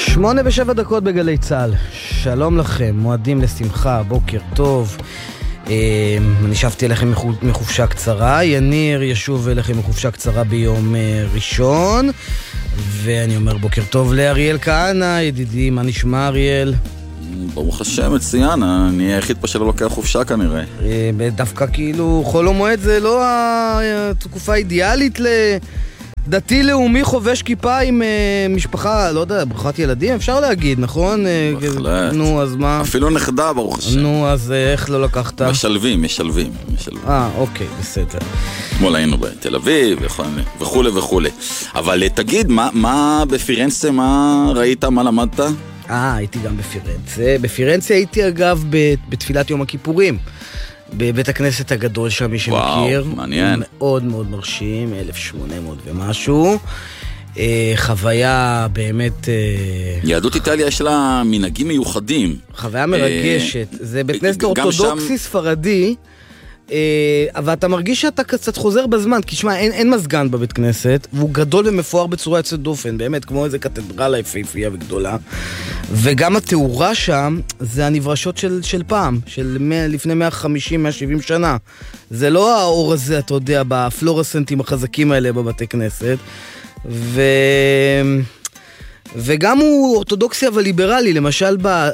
8:07 בגלי צהל. שלום לכם, מועדים לשמחה, בוקר טוב. אני שבתי אליכם מחופשה קצרה, יניר ישוב אליכם מחופשה קצרה ביום ראשון, ואני אומר בוקר טוב לאריאל כהנא, ידידי, מה נשמע אריאל? ברוך השם, מצוין, אני היחיד פה שלא לוקח חופשה כנראה. דווקא כאילו חול המועד זה לא התקופה האידיאלית דתי לאומי חובש כיפה עם משפחה, לא יודע, ברוכת ילדים, אפשר להגיד, נכון? בהחלט. נו, אז מה? אפילו נכדה, ברוך השם. נו, אז איך לא לקחת? משלבים. אוקיי, בסדר. אתמול היינו בתל אביב וכו' וכו'. אבל תגיד, מה בפירנצה, מה ראית, מה למדת? הייתי גם בפירנצה. בפירנצה הייתי אגב בתפילת יום הכיפורים. בבית הכנסת הגדול שם, מי שמכיר. וואו, מעניין. מאוד מאוד מרשים, 1800 ומשהו. חוויה באמת... יהדות איטליה יש לה מנהגים מיוחדים. חוויה מרגשת. זה בית כנסת אורתודוקסי ספרדי, אבל אתה מרגיש שאתה קצת חוזר בזמן, כי שמה, אין מזגן בבית כנסת, והוא gradol ומפואר בצורה יוצאת דופן, באמת, כמו איזה קתדרלה יפהפייה וגדולה. וגם התאורה שם, זה הנברשות של פעם, לפני 150-170 שנה. זה לא האור הזה, אתה יודע, בפלורסנטים החזקים האלה בבתי כנסת. וגם הוא אורתודוקסי אבל ליברלי, למשל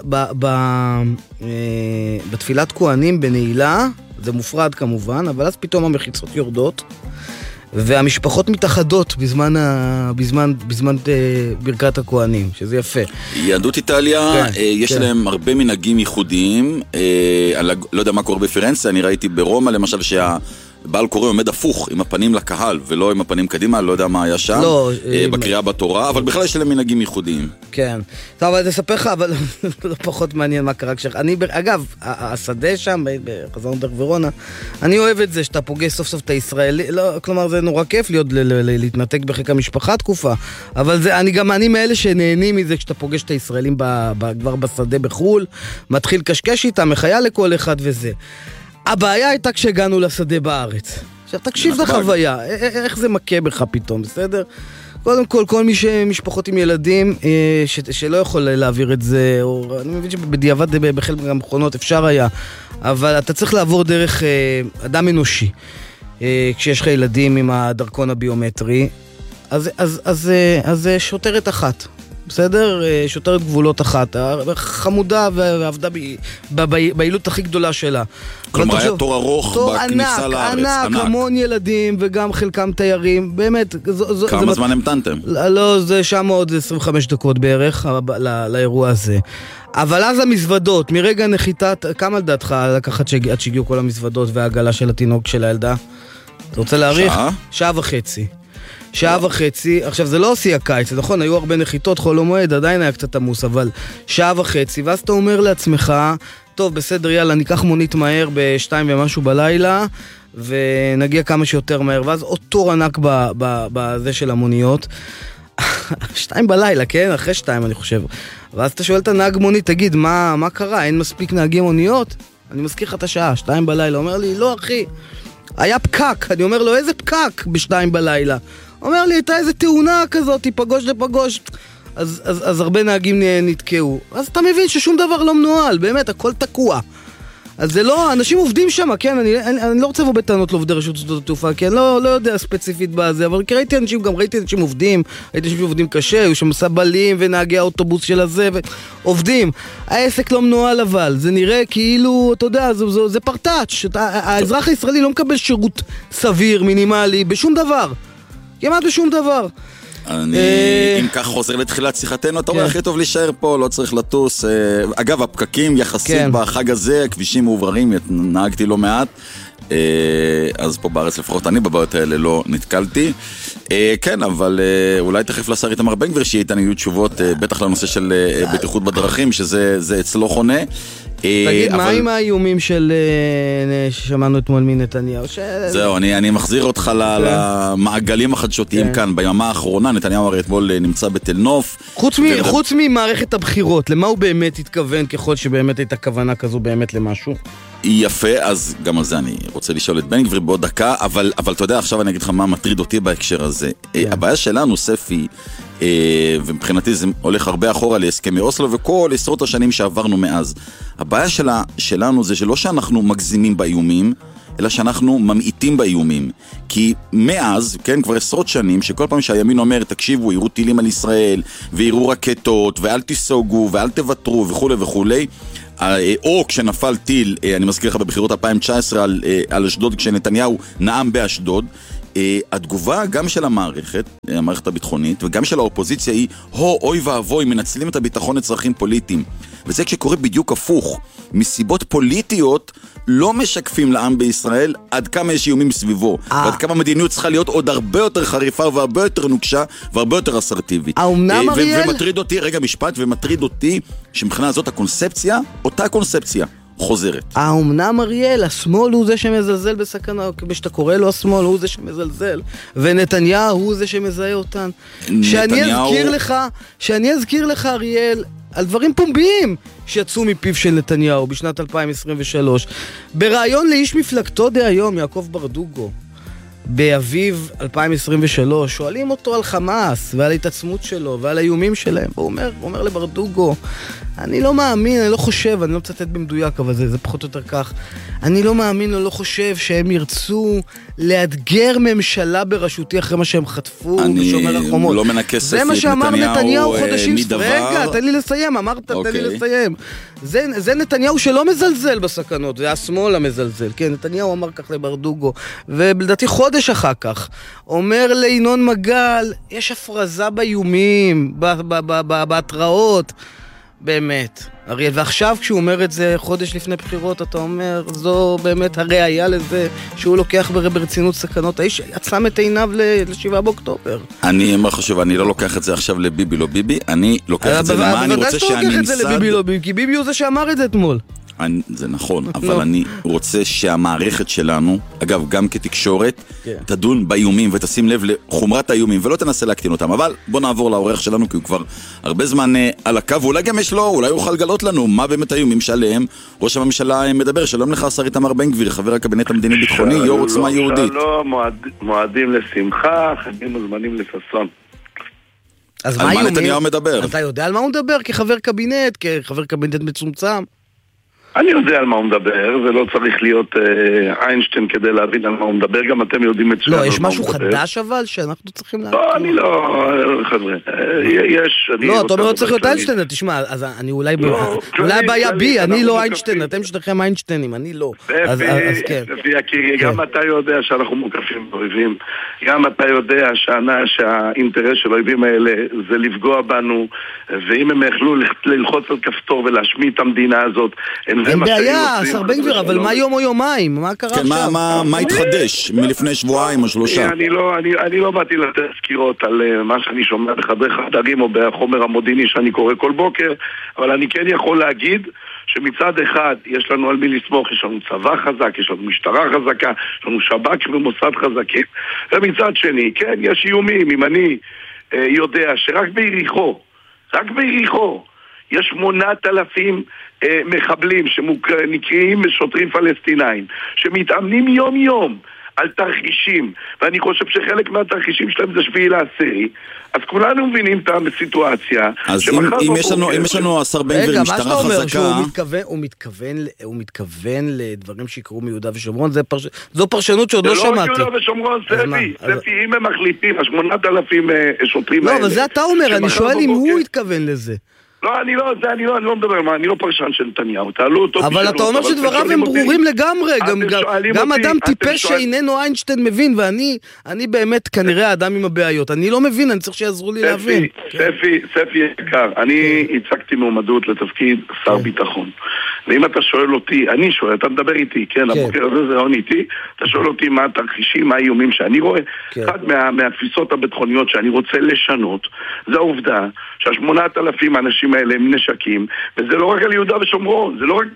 בתפילת כהנים בנעילה, זה מופרד כמובן, אבל אז פתאום המחיצות יורדות, והמשפחות מתאחדות בזמן ברכת הכהנים, שזה יפה. יהדות איטליה, יש להם הרבה מנהגים ייחודיים, לא יודע מה קורה בפירנצה, אני ראיתי ברומא למשל בעל קורא עומד הפוך, עם הפנים לקהל, ולא עם הפנים קדימה, לא יודע מה היה שם, בקריאה בתורה, אבל בכלל יש להם מנהגים ייחודיים. כן. טוב, אבל תספר לך, אבל לא פחות מעניין מה קרה כשך. אגב, השדה שם, בחזרנו דרך ורונה, אני אוהב את זה, שאתה פוגש סוף סוף את הישראלי, כלומר, זה נורא כיף להתנתק בחיק המשפחה תקופה, אבל אני מאלה שנהנים מזה, כשאתה פוגש את הישראלים כבר בשדה בחול, מתחיל קשקש איתם, מחיה לכל אחד וזה. הבעיה הייתה כשהגענו לשדה בארץ. עכשיו תקשיב לחוויה, איך זה מכה בך פתאום, בסדר? קודם כל מי שמשפחות עם ילדים שלא יכול להעביר את זה, או אני מבין שבדיעבד בחלק מהמכונות אפשר היה, אבל אתה צריך לעבור דרך אדם אנושי. כשיש לך ילדים עם הדרכון הביומטרי, אז שוטרת אחת. בסדר? שוטרת גבולות אחת, חמודה ועבדה בעילות הכי גדולה שלה. כלומר היה תור ארוך בכניסה לארץ, ענק, המון ילדים וגם חלקם תיירים, באמת. כמה זמן המתנתם? לא, זה שם עוד 25 דקות בערך לאירוע הזה. אבל אז המזוודות, מרגע נחיתת, כמה לדעתך לקחת עד שהגיעו כל המזוודות והעגלה של התינוק של הילדה? אתה רוצה להעריך? שעה וחצי. עכשיו זה לא עושי הקיץ, נכון, היו הרבה נחיתות, חול המועד, עדיין היה קצת עמוס, אבל שעה וחצי, ואז אתה אומר לעצמך, טוב, בסדר, יאללה, ניקח מונית מהר ב2 ומשהו בלילה, ונגיע כמה שיותר מהר, ואז עוד תור ענק בזה של המוניות, 2 בלילה, כן? אחרי 2 אני חושב, ואז אתה שואל את הנהג מונית, תגיד, מה קרה? אין מספיק נהגי מוניות? אני מזכיר לך את השעה, 2 בלילה, אומר לי, לא אחי, היה פקק, אני אומר לו, איזה פקק ב2 בלילה? אומר לי, הייתה איזה תאונה כזאת, פגוש לפגוש, אז הרבה נהגים נתקעו. אז אתה מבין ששום דבר לא מנוהל, באמת, הכל תקוע. אז זה לא, אנשים עובדים שם, כן, אני לא רוצה לבוא בטענות לעובדי רשות שדות התעופה, כן, לא יודע ספציפית בזה, אבל ראיתי אנשים עובדים, ראיתי אנשים עובדים קשה, היו שם סבלים ונהגי האוטובוס של הזה, עובדים. העסק לא מנוהל אבל, זה נראה כאילו, אתה יודע, זה פרטאץ', האזרח הישראלי לא מקבל שירות סביר, מינימלי, בשום דבר. כמעט בשום דבר. אני, אם כך חוזר לתחילת שיחתנו, אתה אומר, הכי טוב להישאר פה, לא צריך לטוס. אגב, הפקקים יחסית בחג הזה, הכבישים מעובררים, נהגתי לא מעט, אז פה בארץ לפחות אני בבעיות האלה לא נתקלתי. כן, אבל אולי תכף לשר איתמר בן גביר שאיתן יהיו תשובות, בטח לנושא של בטיחות בדרכים, שזה אצלו חונה. תגיד, מה עם האיומים ששמענו אתמול מנתניהו? זהו, אני מחזיר אותך למעגלים החדשותיים כאן. בימה האחרונה, נתניהו הרי אתמול נמצא בתל נוף. חוץ ממערכת הבחירות, למה הוא באמת התכוון, ככל שבאמת הייתה כוונה כזו באמת למשהו? יפה, אז גם על זה אני רוצה לשאול את בן גביר בעוד דקה, אבל אתה יודע, עכשיו אני אגיד לך מה מטריד אותי בהקשר הזה. הבעיה שלנו, ספי, ומבחינתי זה הולך הרבה אחורה להסכמי אוסלו וכל עשרות השנים שעברנו מאז. הבעיה שלנו זה שלא שאנחנו מגזימים באיומים, אלא שאנחנו ממעיטים באיומים. כי מאז, כן, כבר עשרות שנים, שכל פעם שהימין אומר, תקשיבו, יראו טילים על ישראל, ויראו רקטות, ואל תיסוגו, ואל תוותרו, וכו' וכו'. או כשנפל טיל, אני מזכיר לך בבחירות 2019 על אשדוד, כשנתניהו נאם באשדוד, התגובה גם של המערכת הביטחונית, וגם של האופוזיציה היא, אוי ואבוי, מנצלים את הביטחון לצרכים פוליטיים. וזה כשקורה בדיוק הפוך. מסיבות פוליטיות לא משקפים לעם בישראל עד כמה יש איומים סביבו, ועד כמה מדיניות צריכה להיות עוד הרבה יותר חריפה והרבה יותר נוקשה והרבה יותר אסרטיבית. האומנם אריאל? ומטריד אותי, רגע משפט, ומטריד אותי שמבחינה הזאת הקונספציה, אותה קונספציה חוזרת. האומנם אריאל, השמאל הוא זה שמזלזל בסכנה, כשאתה קורא לו השמאל הוא זה שמזלזל, ונתניהו הוא זה שמזהה אותן. שאני אזכיר לך אריאל, על דברים פומביים שיצאו מפיו של נתניהו בשנת 2023. ברעיון לאיש מפלגתו דהיום, יעקב ברדוגו, באביב 2023, שואלים אותו על חמאס ועל ההתעצמות שלו ועל האיומים שלהם. הוא אומר לברדוגו, אני לא מאמין, אני לא חושב, אני לא מצטט במדויק, אבל זה פחות או יותר כך. אני לא מאמין, אני לא חושב שהם ירצו לאתגר ממשלה בראשותי אחרי מה שהם חטפו בשומר החומות. אני לא מנקה ספי את זה מה שאמר נתניהו חודשים. רגע, תן לי לסיים, אמרת, תן לי לסיים. זה נתניהו שלא מזלזל בסכנות, זה השמאל המזלזל. כן, נתניהו אמר כך לברדוגו, ובלדעתי חודש אחר כך, אומר לינון מגל, יש הפרזה באיומים, בהתראות, באמת, אריאל, ועכשיו כשהוא אומר את זה חודש לפני בחירות, אתה אומר, זו באמת הראייה לזה שהוא לוקח ברצינות סכנות. האיש עצם את עיניו ל7 באוקטובר. אני חושב, אני לא לוקח את זה עכשיו לביבי לא ביבי, אני לוקח את זה למה אני רוצה שהממסד... את זה לביבי לא ביבי, כי ביבי הוא זה שאמר את זה אתמול. זה נכון, אבל אני רוצה שהמערכת שלנו, אגב, גם כתקשורת, תדון באיומים ותשים לב לחומרת האיומים, ולא תנסה להקטין אותם. אבל בוא נעבור לעורך שלנו, כי הוא כבר הרבה זמן על הקו, ואולי גם יש לו, אולי הוא יוכל לגלות לנו מה באמת האיומים שעליהם ראש הממשלה מדבר. שלום לך, השר איתמר בן גביר, חבר הקבינט המדיני-ביטחוני, יו"ר עוצמה יהודית. שלום, מועדים לשמחה, חגים וזמנים לששון. אז על מה נתניהו מדבר? אתה יודע על מה הוא מדבר? כחבר קבינט מצומצם? אני יודע על מה הוא מדבר, ולא צריך להיות איינשטיין כדי להבין על מה הוא מדבר, גם אתם יודעים מצוין. לא, יש משהו חדש אבל שאנחנו צריכים להבין? לא, אני לא, חבר'ה, יש... לא, אתה אומר לא צריך להיות איינשטיין, תשמע, אז אני אולי הבעיה בי, אני לא איינשטיין, אתם שלכם איינשטיינים, אני לא. אז כן. יקירי, גם אתה יודע שאנחנו מוקפים באויבים, גם אתה יודע שהאינטרס של האויבים האלה זה לפגוע בנו, ואם הם יכלו ללחוץ על כפתור ולהשמיד את המדינה הזאת, אין בעיה, השר בן גביר, אבל מה יום או יומיים? מה קרה עכשיו? מה התחדש מלפני שבועיים או 3? אני לא באתי לתת סקירות על מה שאני שומע בחדרי חדרים או בחומר המודיעיני שאני קורא כל בוקר, אבל אני כן יכול להגיד שמצד אחד יש לנו על מי לסמוך, יש לנו צבא חזק, יש לנו משטרה חזקה, יש לנו שב"כ ומוסד חזקים, ומצד שני, כן, יש איומים. אם אני יודע שרק ביריחו יש 8,000 מחבלים שנקראים שוטרים פלסטינאים שמתאמנים יום יום על תרחישים, ואני חושב שחלק מהתרחישים שלהם זה 7/10, אז כולנו מבינים את הסיטואציה. אז אם יש לנו השר בן גביר משטרה חזקה... רגע, מה שאתה אומר שהוא מתכוון לדברים שיקרו מיהודה ושומרון, זו פרשנות שעוד לא שמעתי. זה לא רק יהודה ושומרון, ספי, אם הם מחליטים, 8,000 שוטרים האלה... לא, אבל זה אתה אומר, אני שואל אם הוא התכוון לזה. לא, אני לא מדבר, אני לא פרשן של נתניהו, תעלו אותו. אבל אתה אומר שדבריו הם ברורים לגמרי, גם אדם טיפש שאיננו איינשטיין מבין, ואני באמת כנראה האדם עם הבעיות, אני לא מבין, אני צריך שיעזרו לי להבין. ספי יקר, אני הצגתי מועמדות לתפקיד שר ביטחון, ואם אתה שואל אותי, אני שואל, אתה מדבר איתי, כן, הבוקר הזה זה עוני איתי, אתה שואל אותי מה התרחישים, מה האיומים שאני רואה, אחד מהתפיסות הביטחוניות שאני רוצה לשנות, זה העובדה שה8,000 אנשים האלה הם נשקים, וזה לא רק על יהודה ושומרון, זה לא רק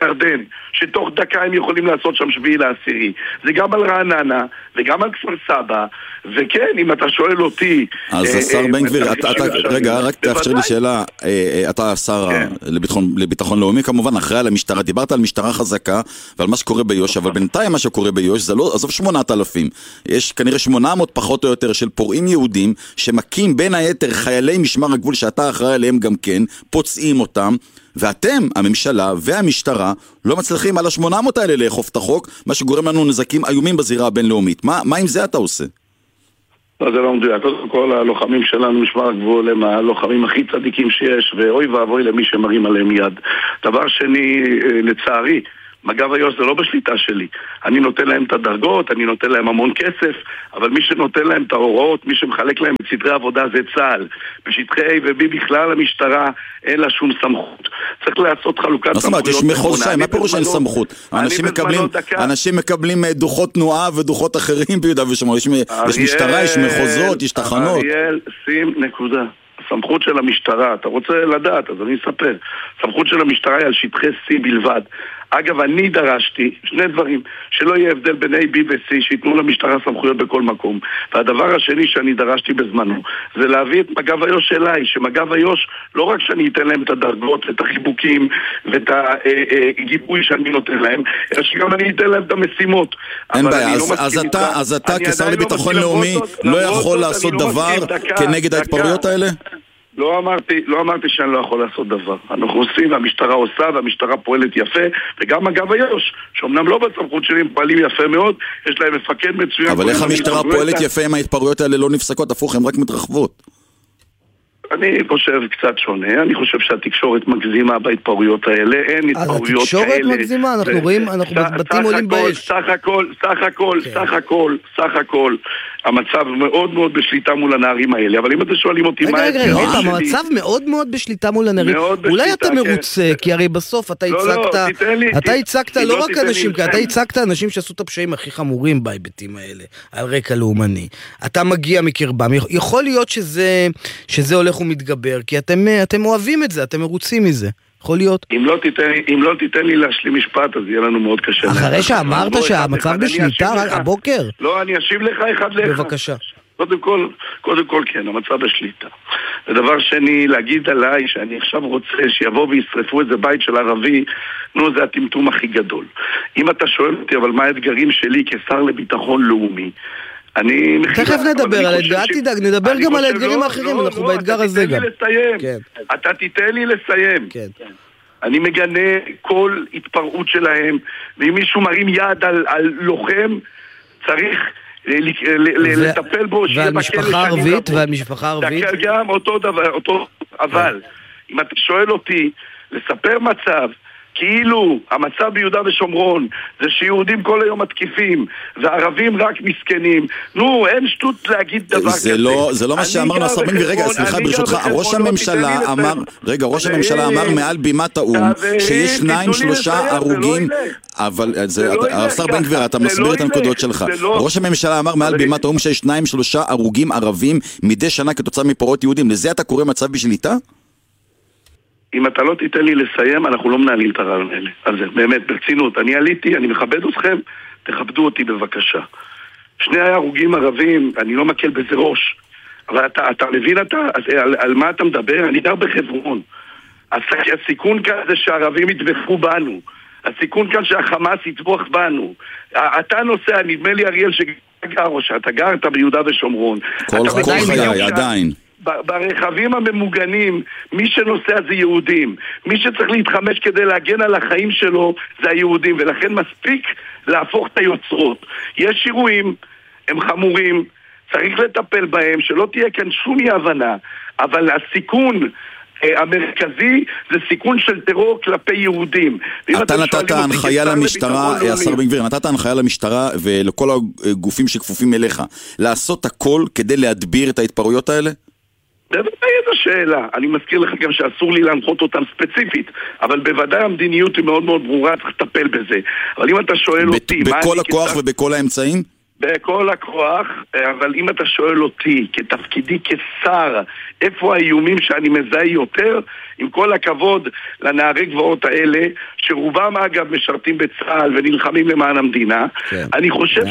ירדן, שתוך דקה הם יכולים לעשות שם 7/10. זה גם על רעננה, וגם על כפר סבא, וכן, אם אתה שואל אותי... אז השר בן גביר, רגע, רק תאפשר לי שאלה, אתה שר לביטחון לאומי, כמובן, אחראי על המשטרה, דיברת על משטרה חזקה, ועל מה שקורה ביו"ש, אבל בינתיים מה שקורה ביו"ש, זה לא, עזוב 8,000, יש כנראה 800 פחות או יותר של פורעים יהודים, שמכים בין היתר חיילי משמר הגבול, שאתה אחראי עליהם גם כן, פוצעים אותם, ואתם, הממשלה והמשטרה, לא מצליחים על 800 האלה לאכוף את החוק, מה שגורם לנו נזקים איומים בזירה הבינלאומית. מה עם זה אתה עושה? לא, זה לא מדויק. קודם כל, הלוחמים שלנו, משמר הגבול, הם הלוחמים הכי צדיקים שיש, ואוי ואבוי למי שמרים עליהם יד. דבר שני, לצערי, מג"ב איו"ש זה לא בשליטה שלי. אני נותן להם את הדרגות, אני נותן להם המון כסף, אבל מי שנותן להם את ההוראות, מי שמחלק להם את סדרי עבודה זה צה"ל. בשטחי A ו-B בכלל המשטרה אין לה שום סמכות. צריך לעשות חלוקת סמכויות. יש מחוז שי, מה פירוש אין סמכות? אנשים מקבלים דוחות תנועה ודוחות אחרים ביהודה ושומרון. יש משטרה, יש מחוזות, יש תחנות. אריאל, שים נקודה. הסמכות של המשטרה, אתה רוצה לדעת, אז אני אספר. הסמכות של המשטרה היא על שטחי C בלבד. אגב, אני דרשתי שני דברים, שלא יהיה הבדל בין A, B ו-C, שיתנו למשטרה סמכויות בכל מקום. והדבר השני שאני דרשתי בזמנו, זה להביא את מג"ב איו"ש אליי, שמג"ב איו"ש, לא רק שאני אתן להם את הדרגות, את החיבוקים, ואת הגיבוי שאני נותן להם, אלא שגם אני אתן להם את המשימות. אין בעיה, אז אתה כשר לביטחון לאומי לא יכול לעשות דבר כנגד ההתפרעויות האלה? לא אמרתי שאני לא יכול לעשות דבר. אנחנו עושים, והמשטרה עושה, והמשטרה פועלת יפה, וגם מג"ב איו"ש, שאומנם לא בסמכות שלי, הם פועלים יפה מאוד, יש להם מפקד מצוין. אבל איך המשטרה פועלת יפה אם ההתפרעויות האלה לא נפסקות, הפוך, הן רק מתרחבות? אני חושב קצת שונה, אני חושב שהתקשורת מגזימה בהתפרעויות האלה, אין התפרעויות כאלה. התקשורת מגזימה, אנחנו רואים, אנחנו בתים עולים באש. סך הכל, המצב מאוד מאוד בשליטה מול הנערים האלה, אבל אם אתם שואלים אותי מה... רגע, המצב מאוד מאוד בשליטה מול הנערים. אולי אתה מרוצה, כי הרי בסוף אתה הצגת לא רק אנשים, אתה הצגת אנשים שעשו את הפשעים הכי חמורים בהיבטים האלה, על רקע לאומני. אתה מגיע מקרבם, יכול להיות שזה הולך ומתגבר, כי אתם אוהבים את זה, אתם מרוצים מזה. יכול להיות. אם לא תיתן לי להשלים משפט, אז יהיה לנו מאוד קשה. אחרי שאמרת שהמצב בשליטה הבוקר. לא, אני אשיב לך אחד לאחד. בבקשה. קודם כל כן, המצב בשליטה. ודבר שני, להגיד עליי שאני עכשיו רוצה שיבוא וישרפו איזה בית של ערבי, זה הטמטום הכי גדול. אם אתה שואל אותי, אבל מה האתגרים שלי כשר לביטחון לאומי? תכף נדבר על האתגר, תדאג, נדבר גם על האתגרים האחרים, אנחנו באתגר הזה גם. אתה תיתן לי לסיים. אני מגנה כל התפרעות שלהם, ואם מישהו מרים יד על לוחם, צריך לטפל בו. והמשפחה הערבית, גם אותו דבר, אבל אם אתה שואל אותי לספר מצב כאילו המצב ביהודה ושומרון זה שיהודים כל היום מתקיפים וערבים רק מסכנים, אין שטות להגיד דבר כזה. זה לא מה שאמרנו השר בן גביר. רגע, סליחה ברשותך, ראש הממשלה אמר מעל בימת האו"ם שיש 2-3 הרוגים, אבל השר בן גביר, אתה מסביר את הנקודות שלך. ראש הממשלה אמר מעל בימת האו"ם שיש 2-3 הרוגים ערבים מדי שנה כתוצאה מפרעות יהודים. לזה אתה קורא מצב בשליטה? אם אתה לא תיתן לי לסיים, אנחנו לא מנהלים את הרעיון האלה. אז באמת, ברצינות, אני עליתי, אני מכבד אתכם, תכבדו אותי בבקשה. שני הרוגים ערבים, אני לא מקל בזה ראש, אבל אתה מבין על מה אתה מדבר? אני גר בחברון. הסיכון כאן זה שהערבים יטבחו בנו. הסיכון כאן שהחמאס יטבח בנו. אתה נוסע, נדמה לי אריאל שגר, או שאתה גרת ביהודה ושומרון. כל חיי, עדיין. ברכבים הממוגנים, מי שנוסע זה יהודים. מי שצריך להתחמש כדי להגן על החיים שלו זה היהודים, ולכן מספיק להפוך את היוצרות. יש אירועים, הם חמורים, צריך לטפל בהם, שלא תהיה כאן שום אי-הבנה, אבל הסיכון המרכזי זה סיכון של טרור כלפי יהודים. אתה נתת הנחיה למשטרה, השר בן גביר, נתת הנחיה למשטרה ולכל הגופים שכפופים אליך, לעשות הכל כדי להדביר את ההתפרעויות האלה? בוודאי איזו שאלה. אני מזכיר לך גם שאסור לי להנחות אותם ספציפית, אבל בוודאי המדיניות היא מאוד מאוד ברורה, צריך לטפל בזה. אבל אם אתה שואל אותי... בכל הכוח ובכל האמצעים? בכל הכוח, אבל אם אתה שואל אותי, כתפקידי כשר, איפה האיומים שאני מזהה יותר, עם כל הכבוד לנערי גבעות האלה, שרובם אגב משרתים בצה"ל ונלחמים למען המדינה, כן. אני חושב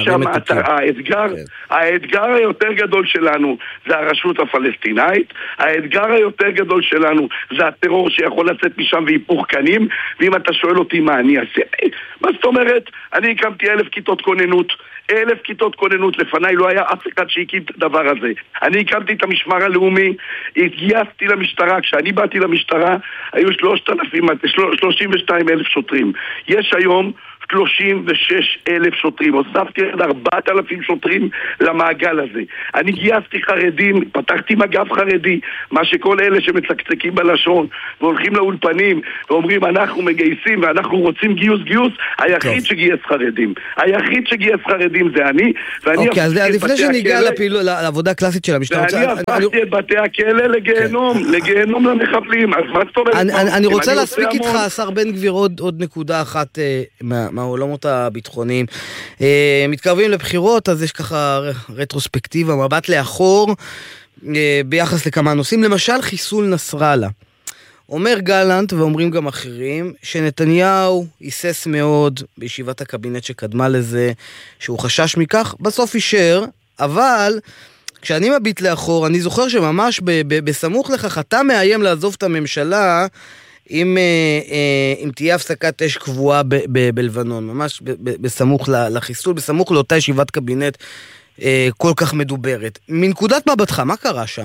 שהאתגר היותר גדול שלנו זה הרשות הפלסטינאית, האתגר היותר גדול שלנו זה הטרור שיכול לצאת משם והיפוך קנים, ואם אתה שואל אותי מה אני אעשה, מה זאת אומרת? אני הקמתי 1,000 כיתות כוננות, 1,000 כיתות כוננות, לפניי לא היה אף אחד שהקים את הדבר הזה. אני הקמתי את המשמר הלאומי, התגייסתי למשטרה, כשאני באתי למשטרה היו 32,000 שוטרים. יש היום 36,000 שוטרים, הוספתי 4,000 שוטרים למעגל הזה. אני גייסתי חרדים, פתחתי מגף חרדי, מה שכל אלה שמצקצקים בלשון והולכים לאולפנים ואומרים אנחנו מגייסים ואנחנו רוצים גיוס, היחיד שגייס חרדים. היחיד שגייס חרדים זה אני, ואני אוקיי, אז לפני שניגע לעבודה הקלאסית של המשטרה, ואני הפכתי את בתי הכלא לגיהנום למחבלים. אז מה זאת אומרת? אני רוצה להספיק איתך, השר בן גביר, עוד נקודה אחת מהעולמות הביטחוניים. מתקרבים לבחירות, אז יש ככה רטרוספקטיבה, מבט לאחור, ביחס לכמה נושאים, למשל חיסול נסראללה. אומר גלנט, ואומרים גם אחרים, שנתניהו היסס מאוד בישיבת הקבינט שקדמה לזה, שהוא חשש מכך, בסוף אישר, אבל כשאני מביט לאחור, אני זוכר שממש בסמוך לכך, אתה מאיים לעזוב את הממשלה, אם תהיה הפסקת אש קבועה בלבנון, ממש בסמוך לחיסול, בסמוך לאותה ישיבת קבינט כל כך מדוברת. מנקודת מבטך, מה קרה שם?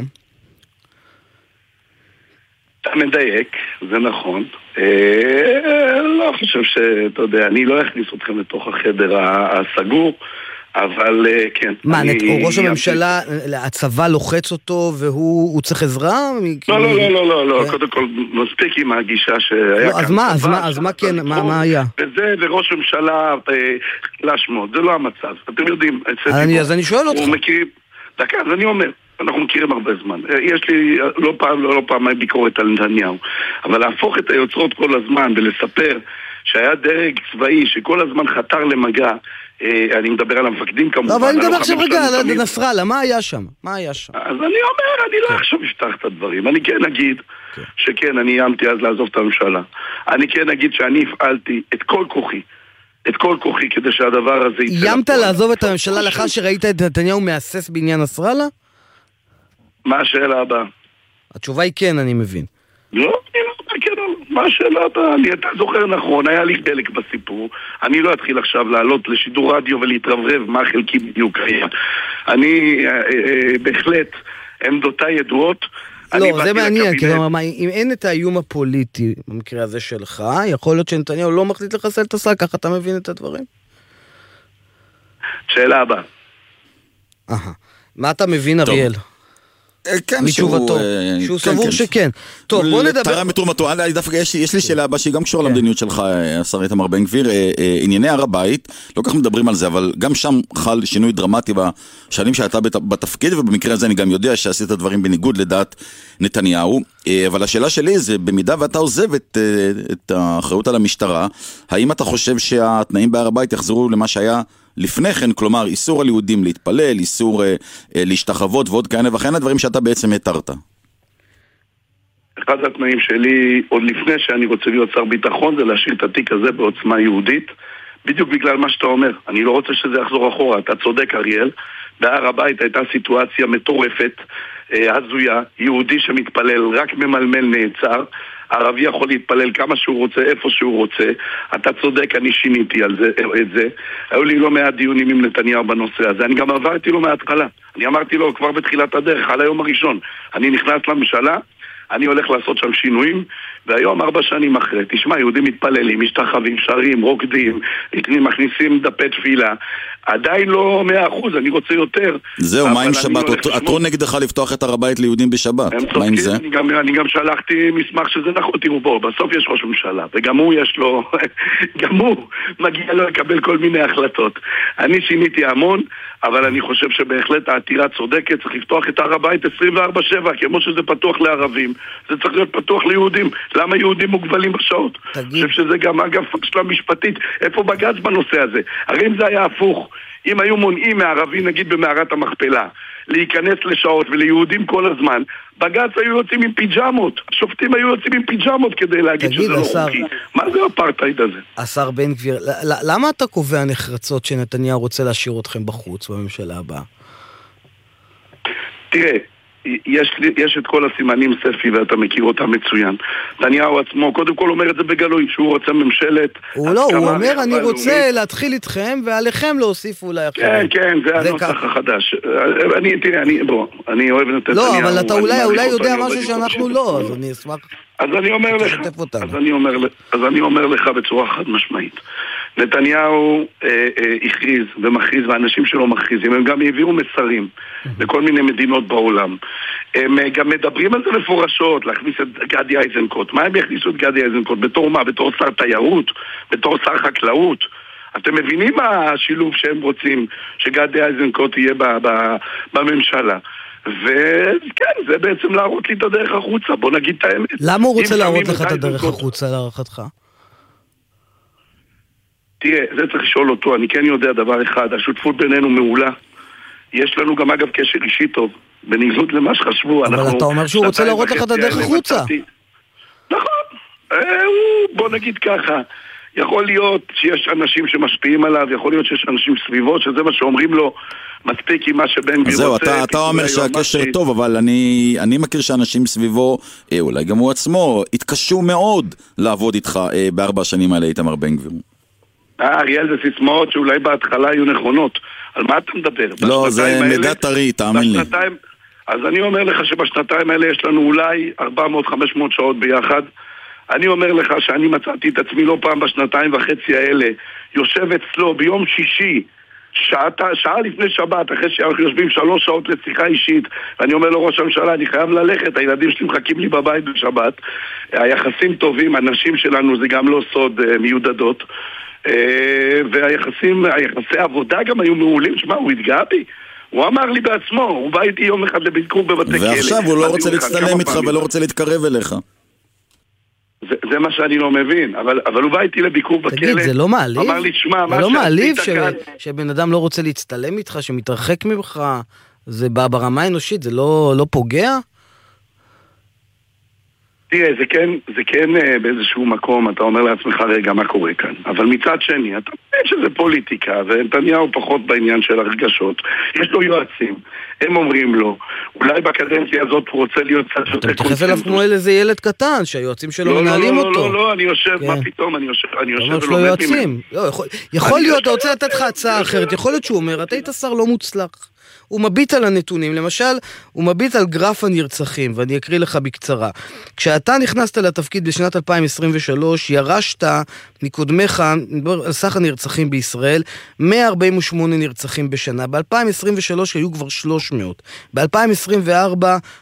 אתה מדייק, זה נכון. לא חושב שאתה יודע, אני לא אכניס אתכם לתוך החדר הסגור, אבל כן. מה, ראש הממשלה, הצבא לוחץ אותו והוא צריך עזרה? לא, קודם כל מספיק עם הגישה שהיה כאן. אז מה כן, מה היה? וזה, וראש הממשלה, לשמות, זה לא המצב. אתם יודעים, אז אני שואל אותך. דקה, אז אני אומר. אנחנו מכירים הרבה זמן. יש לי לא פעם ביקורת על נתניהו, אבל להפוך את היוצרות כל הזמן ולספר שהיה דרג צבאי שכל הזמן חתר למגע, אני מדבר על המפקדים כמובן. אבל אני מדבר עכשיו רגע על נסראללה, מה היה שם? אז אני אומר, אני לא עכשיו אפתח את הדברים. אני כן אגיד שכן, אני איימתי אז לעזוב את הממשלה. אני כן אגיד שאני הפעלתי את כל כוחי כדי שהדבר הזה יצא. איימת לעזוב את הממשלה לאחר שראית את נתניהו מאסס בעניין נסראללה? מה השאלה הבאה? התשובה היא כן, אני מבין. לא, מה השאלה הבאה? אתה זוכר נכון, היה לי חלק בסיפור. אני לא אתחיל עכשיו לעלות לשידור רדיו ולהתרברב מה חלקי בדיוק היה. אני בהחלט, עמדותיי ידועות. לא, זה מעניין, כי אם אין את האיום הפוליטי במקרה הזה שלך, יכול להיות שנתניהו לא מחליט לחסל את השר, ככה אתה מבין את הדברים? שאלה הבאה. מה אתה מבין, אריאל? כן, שהוא סבור שכן. טוב, בוא נדבר. תרם מתרומתו, יש לי שאלה הבאה שהיא גם קשורה למדיניות שלך, השר איתמר בן גביר, ענייני הר הבית, לא כך מדברים על זה, אבל גם שם חל שינוי דרמטי בשנים שאתה בתפקיד, ובמקרה הזה אני גם יודע שעשית דברים בניגוד לדעת נתניהו, אבל השאלה שלי זה, במידה ואתה עוזב את האחריות על המשטרה, האם אתה חושב שהתנאים בהר הבית יחזרו למה שהיה לפני כן, כלומר, איסור על יהודים להתפלל, איסור להשתחוות ועוד כאלה וכן הדברים שאתה בעצם התרת? אחד התנאים שלי, עוד לפני שאני רוצה להיות שר ביטחון, זה להשאיר את התיק הזה בעוצמה יהודית, בדיוק בגלל מה שאתה אומר. אני לא רוצה שזה יחזור אחורה, אתה צודק אריאל, בהר הבית הייתה סיטואציה מטורפת, הזויה, יהודי שמתפלל רק ממלמל נעצר, ערבי יכול להתפלל כמה שהוא רוצה, איפה שהוא רוצה. אתה צודק, אני שיניתי את זה. היו לי לא מעט דיונים עם נתניהו בנושא הזה. אני גם עברתי לו מההתחלה. אני אמרתי לו כבר בתחילת הדרך, על היום הראשון. אני נכנס לממשלה, אני הולך לעשות שם שינויים, והיום 4 שנים אחרי, תשמע, יהודים מתפללים, משתחווים, שרים, רוקדים, מכניסים דפי תפילה. עדיין לא 100%, אני רוצה יותר. זהו, מה עם שבת? עתרו נגדך לפתוח את הר הבית ליהודים בשבת. מה עם זה? אני גם שלחתי מסמך שזה נכון, תראו בו, בסוף יש ראש ממשלה, וגם הוא יש לו, גם הוא מגיע לו לקבל כל מיני החלטות. אני שיניתי המון, אבל אני חושב שבהחלט העתירה צודקת, צריך לפתוח את הר הבית 24/7, כמו שזה פתוח לערבים, זה צריך להיות פתוח ליהודים. למה יהודים מוגבלים בשעות? אני חושב שזה גם אגב פקשלה משפטית, איפה בג"ץ בנושא הזה? הרי אם זה היה הפוך, אם היו מונעים מערבי, נגיד במערת המכפלה, להיכנס לשעות וליהודים כל הזמן, בג"ץ היו יוצאים עם פיג'מות, השופטים היו יוצאים עם פיג'מות כדי להגיד שזה לא חוקי. מה זה האפרטהייד הזה? השר בן גביר, למה אתה קובע נחרצות שנתניהו רוצה להשאיר אתכם בחוץ בממשלה הבאה? תראה, יש את כל הסימנים ספי ואתה מכיר אותם מצוין. נתניהו עצמו קודם כל אומר את זה בגלוי, שהוא רוצה ממשלת... הוא אומר אני רוצה להתחיל איתכם ועליכם להוסיף אולי אחרים. כן, זה הנוסח החדש. אני אוהב את נתניהו. לא, אבל אתה אולי יודע משהו שאנחנו לא, אז אני אשמח... אז אני אומר לך בצורה חד משמעית, נתניהו הכריז ומכריז, והאנשים שלו מכריזים, הם גם העבירו מסרים בכל מיני מדינות בעולם. הם גם מדברים על זה מפורשות, להכניס את גדי איזנקוט. מה הם יכניסו את גדי איזנקוט? בתור מה? בתור שר תיירות? בתור שר חקלאות? אתם מבינים מה השילוב שהם רוצים שגדי איזנקוט יהיה בממשלה? וכן, זה בעצם להראות לי את הדרך החוצה, בוא נגיד את האמת. למה הוא רוצה להראות לך את הדרך החוצה להערכתך? תראה, זה צריך לשאול אותו, אני כן יודע דבר אחד, השותפות בינינו מעולה. יש לנו גם אגב קשר אישי טוב, בניגוד למה שחשבו. אבל אתה אומר שהוא רוצה להראות לך את הדרך החוצה. נכון, בוא נגיד ככה, יכול להיות שיש אנשים שמשפיעים עליו, יכול להיות שיש אנשים סביבו, שזה מה שאומרים לו, מספיק עם מה שבן גביר רוצה. זהו, אתה אומר שהקשר טוב, אבל אני מכיר שאנשים סביבו, אולי גם הוא עצמו, התקשו מאוד לעבוד איתך ב4 שנים האלה, איתמר בן גביר. אריאל, זה סיסמאות שאולי בהתחלה היו נכונות. על מה אתה מדבר? לא, זה מידע טרי, תאמין לי. אז אני אומר לך שבשנתיים האלה יש לנו אולי 400-500 שעות ביחד. אני אומר לך שאני מצאתי את עצמי לא פעם בשנתיים וחצי האלה, יושב אצלו ביום שישי, שעה לפני שבת, אחרי שאנחנו יושבים 3 שעות לשיחה אישית, ואני אומר לו, ראש הממשלה, אני חייב ללכת, הילדים שלי מחכים לי בבית בשבת. היחסים טובים, הנשים שלנו זה גם לא סוד מיודדות, והיחסי עבודה גם היו מעולים. שמה, הוא התגאה בי? הוא אמר לי בעצמו, הוא בא איתי יום אחד לביקור בבתי כלא. ועכשיו הוא לא רוצה להצטלם איתך ולא רוצה להתקרב אליך. זה מה שאני לא מבין, אבל הוא בא איתי לביקור בכלא. תגיד, זה לא מעליב? אמר לי, שמה, זה לא מעליב שבן אדם לא רוצה להצטלם איתך, שמתרחק ממך, זה ברמה האנושית, זה לא פוגע? תראה, זה כן באיזשהו מקום, אתה אומר לעצמך רגע מה קורה כאן. אבל מצד שני, אתה מבין שזה פוליטיקה, ונתניהו פחות בעניין של הרגשות. יש לו יועצים, הם אומרים לו, אולי בקדנציה הזאת הוא רוצה להיות קצת יותר... אתה מתייחס אליו כמו איזה ילד קטן, שהיועצים שלו מנהלים אותו. לא, אני יושב, מה פתאום, אני יושב ולומד ממנו. יכול להיות, אתה רוצה לתת לך הצעה אחרת, יכול להיות שהוא אומר, אתה היית שר לא מוצלח. הוא מביט על הנתונים, למשל, הוא מביט על גרף הנרצחים, ואני אקריא לך בקצרה. כשאתה נכנסת לתפקיד בשנת 2023, ירשת מקודמך, על סך הנרצחים בישראל, 148 נרצחים בשנה. ב-2023 היו כבר 300. ב-2024,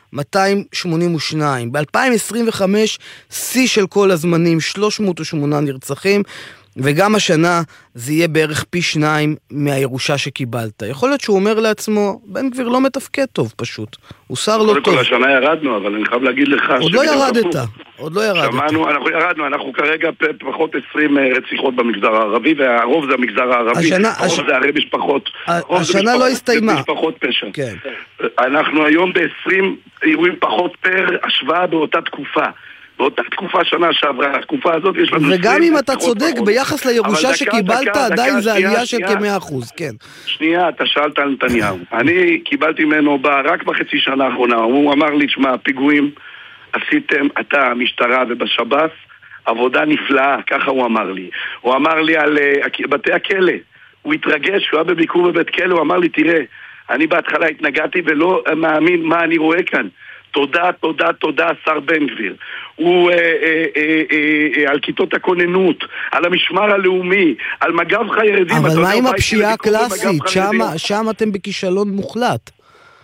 282. ב-2025, שיא של כל הזמנים, 308 נרצחים. וגם השנה זה יהיה בערך פי 2 מהירושה שקיבלת. יכול להיות שהוא אומר לעצמו, בן גביר לא מתפקד טוב פשוט. הוא שר לא טוב. כל השנה ירדנו, אבל אני חייב להגיד לך... עוד לא ירדת. שמענו, אנחנו ירדנו, אנחנו כרגע פחות 20 רציחות במגזר הערבי, והרוב זה המגזר הערבי, הרוב זה הרי משפחות. השנה לא הסתיימה. משפחות פשע. אנחנו היום ב-20 אירועים פחות פר השוואה באותה תקופה. באותה תקופה שנה שעברה, התקופה הזאת יש לנו... וגם אם אתה צודק ביחס לירושה שקיבלת, עדיין זה עלייה של כ100%, כן. שנייה, אתה שאלת על נתניהו. אני קיבלתי ממנו רק בחצי שנה האחרונה. הוא אמר לי, שמה, פיגועים עשיתם, אתה, המשטרה ובשב"ס, עבודה נפלאה, ככה הוא אמר לי. הוא אמר לי על בתי הכלא. הוא התרגש, הוא היה בביקור בבית כלא, הוא אמר לי, תראה, אני בהתחלה התנגדתי ולא מאמין מה אני רואה כאן. תודה, שר בן גביר. הוא על כיתות הכוננות, על המשמר הלאומי, על מג"ב חיילים. אבל מה עם הפשיעה הקלאסית? שם אתם בכישלון מוחלט.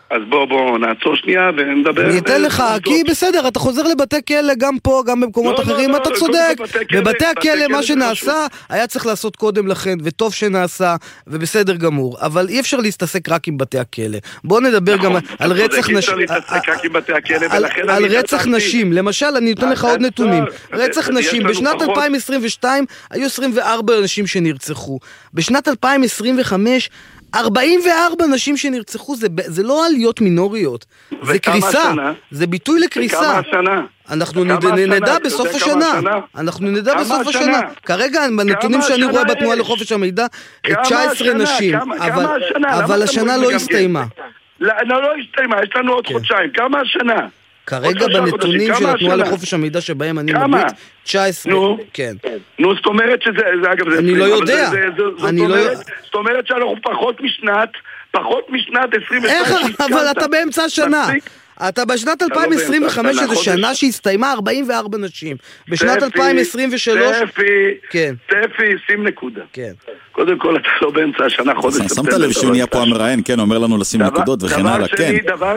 אז בוא נעצור שנייה ונדבר. אני אתן לך, כי בסדר, אתה חוזר לבתי כלא גם פה, גם במקומות אחרים, אתה צודק. בבתי הכלא מה שנעשה, היה צריך לעשות קודם לכן, וטוב שנעשה, ובסדר גמור. אבל אי אפשר להסתסק רק עם בתי הכלא. בואו נדבר גם על רצח נשים. על רצח נשים. למשל, אני אתן לך עוד נתונים. רצח נשים, בשנת 2022 היו 24 אנשים שנרצחו. בשנת 2025 44 נשים שנרצחו, זה לא עליות מינוריות, זה קריסה, זה ביטוי לקריסה. וכמה השנה? אנחנו נדע בסוף השנה. אנחנו נדע בסוף השנה. כרגע, בנתונים שאני רואה בתנועה לחופש המידע, 19 נשים, אבל השנה לא הסתיימה. לא הסתיימה, יש לנו עוד חודשיים. כמה השנה? כרגע בנתונים של התנועה לחופש המידע שבהם אני מביט, 19. כן. נו, זאת אומרת שזה, אגב, אני לא יודע. זאת אומרת שאנחנו פחות משנת 22. איך? אבל אתה באמצע השנה. אתה בשנת 2025, שזו שנה שהסתיימה 44 נשים. בשנת 2023... סטפי, שים נקודה. קודם כל, אתה לא באמצע השנה, חודש ספטמבר. שמת לב שהוא נהיה פה המראיין, כן, אומר לנו לשים נקודות וכן הלאה, כן.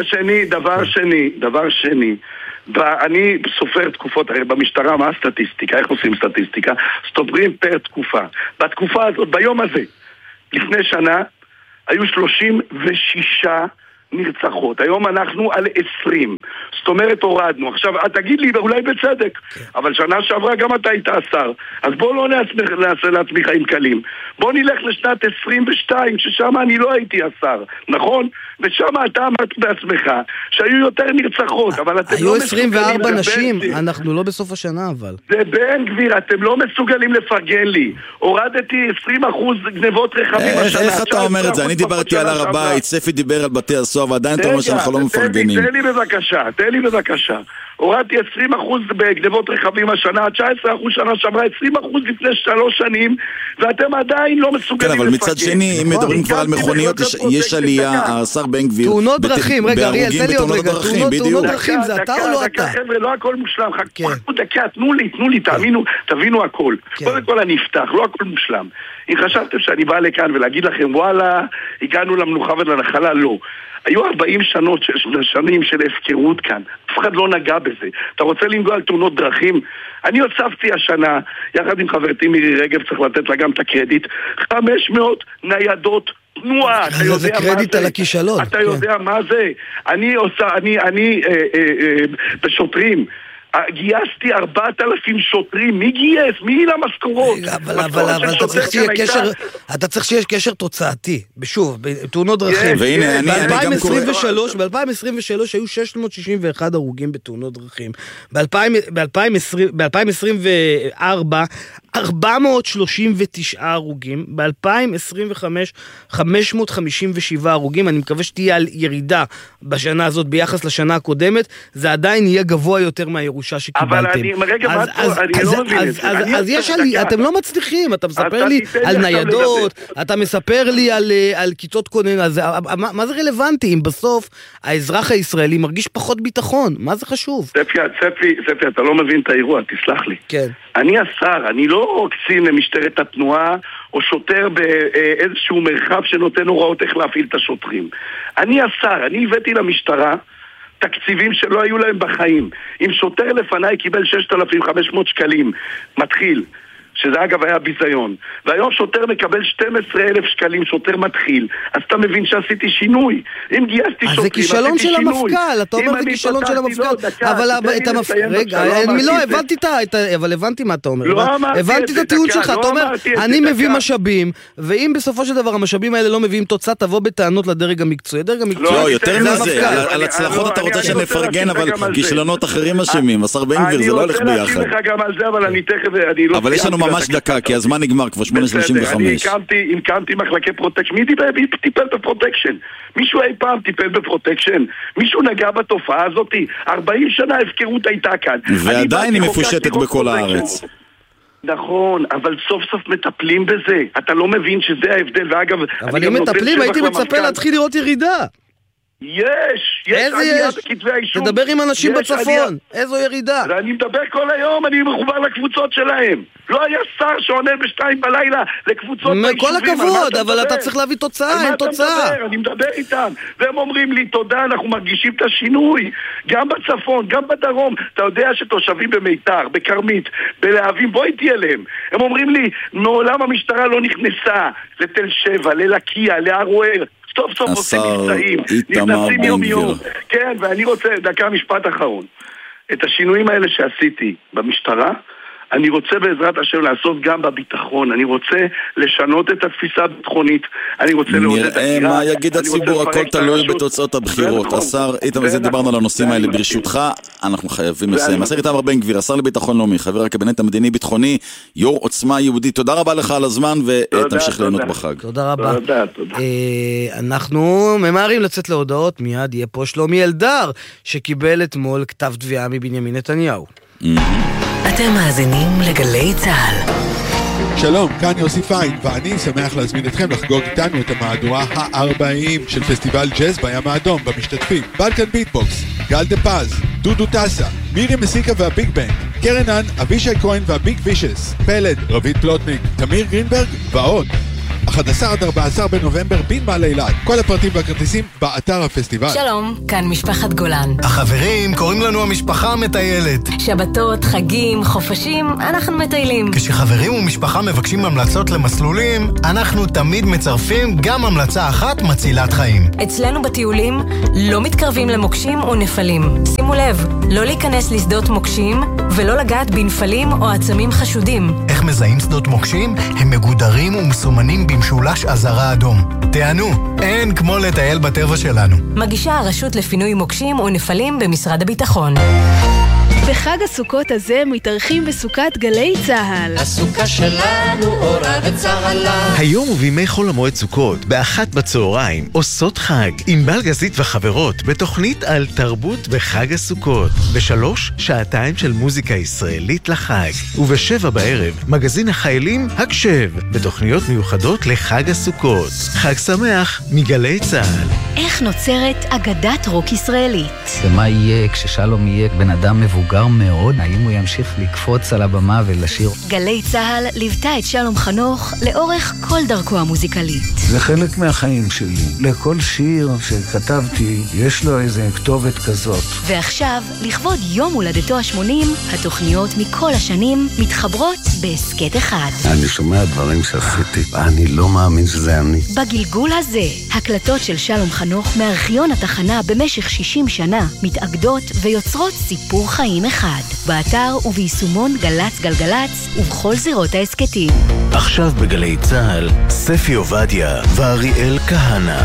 דבר שני, אני סופר תקופות, הרי במשטרה, מה הסטטיסטיקה? איך עושים סטטיסטיקה? סופרים פר תקופה. בתקופה הזאת, ביום הזה, לפני שנה, היו 36 נרצחות. היום אנחנו על 20. זאת אומרת, הורדנו. עכשיו, תגיד לי, אולי בצדק, אבל שנה שעברה גם אתה היית השר. אז בוא לא נעשה לעצמי חיים קלים. בוא נלך לשנת 22, ששם אני לא הייתי השר. נכון? ושם אתה אמרת בעצמך שהיו יותר נרצחות, אבל אתם היו 24 נשים, אנחנו לא בסוף השנה אבל. זה בן גביר, אתם לא מסוגלים לפרגן לי. הורדתי 20% גנבות רכבים השנה. איך אתה אומר את זה? אני דיברתי על הר הבית, ספי דיבר על בתי הסוהר, ועדיין אתה אומר שאנחנו לא מפרגנים. תן לי בבקשה. הורדתי 20% בגנבות רכבים השנה, 19% שנה שעברה, 20% לפני 3 שנים, ואתם עדיין לא מסוגלים לפרגן. כן, אבל מצד שני, אם מדברים כבר על מכוניות, יש עלייה, השר בן גביר, תאונות דרכים, רגע, אריאל, תן לי עוד רגע, תאונות דרכים, זה אתה או לא אתה? חבר'ה, לא הכל מושלם, דקה, תנו לי, תבינו הכל. קודם כל אני אפתח, לא הכל מושלם. אם חשבתם שאני בא לכאן ולהגיד לכם, וואלה, הגענו למנוחה ולנחלה, לא. היו 40 שנים של הפקרות כאן. אף אחד לא נגע בזה. אתה רוצה לנגוע על תאונות דרכים? אני הוצפתי השנה, יחד עם חברתי מירי רגב, צריך לתת לה גם את הקרדיט, 500 ניידות תנועה. זה קרדיט על הכישלון. אתה יודע מה זה? אני בשוטרים. גייסתי 4,000 שוטרים, מי גייס? מי למשכורות? אבל אתה צריך שיש קשר תוצאתי, שוב, בתאונות דרכים. ב-2023 היו 661 הרוגים בתאונות דרכים. ב-2024 439 הרוגים, ב-2025 557 הרוגים. אני מקווה שתהיה על ירידה בשנה הזאת ביחס לשנה הקודמת, זה עדיין יהיה גבוה יותר מהירושה שקיבלתם. אז יש עלי, אתם לא מצליחים, אתה מספר לי על ניידות, אתה מספר לי על כיתות כונן, מה זה רלוונטי אם בסוף האזרח הישראלי מרגיש פחות ביטחון? מה זה חשוב? ספי, אתה לא מבין את האירוע, תסלח לי. כן. אני השר, אני לא קצין למשטרת התנועה או שוטר באיזשהו מרחב שנותן הוראות איך להפעיל את השוטרים. אני השר, אני הבאתי למשטרה תקציבים שלא היו להם בחיים. אם שוטר לפניי קיבל 6,500 שקלים, מתחיל, שזה אגב היה ביזיון, והיום שוטר מקבל 12,000 שקלים, שוטר מתחיל, אז אתה מבין שעשיתי שינוי. אם גייסתי שוטרים, זה כישלון של המפכ"ל, אתה אומר זה כישלון של המפכ"ל, אבל את המפכ"ל, רגע, לא, אבל הבנתי מה אתה אומר, הבנתי את הטיעון שלך, אתה אומר, אני מביא משאבים, ואם בסופו של דבר המשאבים האלה לא מביאים תוצאה, תבוא בטענות לדרג המקצועי, הדרג המקצועי, לא, יותר מזה, על הצלחות אתה רוצה שנפרגן, אבל כישלונות אחרים אשמים, השר בן גביר, זה לא הולך ביחד. אבל יש לנו ממש דקה, כי הזמן נגמר כבר 8:35. אני הקמתי מחלקי פרוטקשן. מי טיפל בפרוטקשן? מישהו אי פעם טיפל בפרוטקשן? מישהו נגע בתופעה הזאת? 40 שנה הפקרות הייתה כאן. ועדיין היא מפושטת בכל הארץ. נכון, אבל סוף סוף מטפלים בזה. אתה לא מבין שזה ההבדל, ואגב... אבל אם מטפלים, הייתי מצפה להתחיל לראות ירידה. יש עלייה בכתבי האישום. תדבר עם אנשים בצפון, איזו ירידה. אני מדבר כל היום, אני מחובר לקבוצות שלהם. לא היה שר שעונה ב2 בלילה לקבוצות ביישובים. כל הכבוד, אבל אתה צריך להביא תוצאה, אין תוצאה. אני מדבר איתם, והם אומרים לי, תודה, אנחנו מרגישים את השינוי. גם בצפון, גם בדרום. אתה יודע שתושבים במיתר, בקרמית, בלהבים, בואי תהיה להם. הם אומרים לי, מעולם המשטרה לא נכנסה לתל שבע, ללקיה, לערוער. סוף סוף עושים מבצעים, נכנסים יום יום. כן, ואני רוצה, דקה משפט אחרון. את השינויים האלה שעשיתי במשטרה, אני רוצה בעזרת השם לעשות גם בביטחון. אני רוצה לשנות את התפיסה הביטחונית. אני רוצה לעודד את נראה מה יגיד הציבור, הכל תלוי בתוצאות הבחירות. השר איתמר, זה דיברנו על הנושאים האלה. ברשותך, אנחנו חייבים לסיים. השר איתמר בן גביר, השר לביטחון לאומי, חבר הקבינט המדיני-ביטחוני, יו"ר עוצמה יהודית. תודה רבה לך על הזמן ותמשיך ליהנות בחג. תודה רבה. אנחנו ממהרים לצאת להודעות. מיד יהיה פה שלומי אלדר, שקיבל אתמול כתב תביעה מבנימין נתניהו. אתם מאזינים לגלי צהל. שלום, כאן יוסי פיין, ואני שמח להזמין אתכם לחגוג איתנו את המהדורה ה-40 של פסטיבל ג'אז בים האדום. במשתתפים בלקן ביטבוקס, גל דה פז, דודו טסה, מירי מסיקה והביג בנד, קרנן, אבישי כהן והביג וישס, פלד, רבית פלוטניק, תמיר גרינברג ועוד. 11-14 בנובמבר בנמל אילת. כל הפרטים והכרטיסים באתר הפסטיבל. שלום, כאן משפחת גולן. החברים קוראים לנו המשפחה המטיילת. שבתות, חגים, חופשים, אנחנו מטיילים. כשחברים ומשפחה מבקשים המלצות למסלולים, אנחנו תמיד מצרפים גם המלצה אחת מצילת חיים. אצלנו בטיולים לא מתקרבים למוקשים ונפלים. שימו לב, לא להיכנס לשדות מוקשים ולא לגעת בנפלים או עצמים חשודים. איך מזהים שדות מוקשים? הם מגודרים ומסומנים במשולש אזהרה אדום. תענו, אין כמו לטייל בטבע שלנו. מגישה הרשות לפינוי מוקשים ונפלים במשרד הביטחון. בחג הסוכות הזה מתארחים בסוכת גלי צהל. הסוכה שלנו אורה וצהלה. היום ובימי חול המועד סוכות, ב13:00 עושות חג עם בלגזית וחברות בתוכנית על תרבות בחג הסוכות. ב3 שעתיים של מוזיקה ישראלית לחג. וב7 מגזין החיילים הקשב, בתוכניות מיוחדות לחג הסוכות. חג שמח מגלי צהל. איך נוצרת אגדת רוק ישראלית? ומה יהיה כששלום יהיה בן אדם מבוגר מאוד? האם הוא ימשיך לקפוץ על הבמה ולשיר? גלי צהל ליוותה את שלום חנוך לאורך כל דרכו המוזיקלית. זה חלק מהחיים שלי. לכל שיר שכתבתי יש לו איזה כתובת כזאת. ועכשיו, לכבוד יום הולדתו ה-80, התוכניות מכל השנים מתחברות בעסקת אחד. אני שומע דברים שעשיתי, אני לא מאמין שזה אני. בגלגול הזה, הקלטות של שלום חנוך מארכיון התחנה במשך 60 שנה מתאגדות ויוצרות סיפור חיים אחד. באתר וביישומון גלץ גלגלץ ובכל זירות העסקתים. עכשיו בגלי צהל, ספי עובדיה ואריאל כהנה.